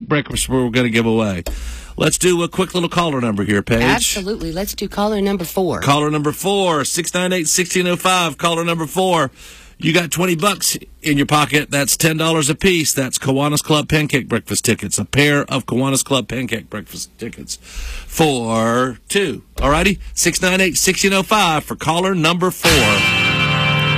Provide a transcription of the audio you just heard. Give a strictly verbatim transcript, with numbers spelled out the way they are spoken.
breakfast we're going to give away. Let's do a quick little caller number here, Paige. Absolutely. Let's do caller number four. Caller number four, six nine eight, one six zero five. Caller number four. You got twenty bucks in your pocket. That's ten dollars a piece. That's Kiwanis Club Pancake Breakfast tickets. A pair of Kiwanis Club Pancake Breakfast tickets for two. All righty? six nine eight, one six zero five for caller number four.